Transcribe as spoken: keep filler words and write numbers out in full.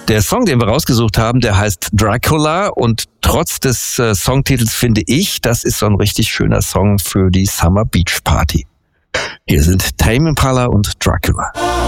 Der Song, den wir rausgesucht haben, der heißt Dracula und trotz des äh, Songtitels finde ich, das ist so ein richtig schöner Song für die Summer Beach Party. Hier sind Tame Impala und Dracula.